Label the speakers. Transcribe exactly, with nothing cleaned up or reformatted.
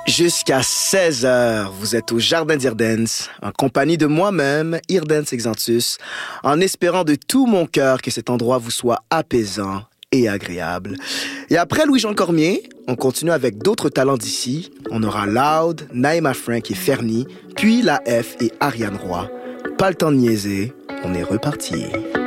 Speaker 1: Jusqu'à seize heures, vous êtes au Jardin d'Irdance, en compagnie de moi-même, Irdance Exantus, en espérant de tout mon cœur que cet endroit vous soit apaisant et agréable. Et après Louis-Jean Cormier, on continue avec d'autres talents d'ici. On aura Loud, Naïma Frank et Fernie, puis La F et Ariane Roy. Pas le temps de niaiser, on est reparti.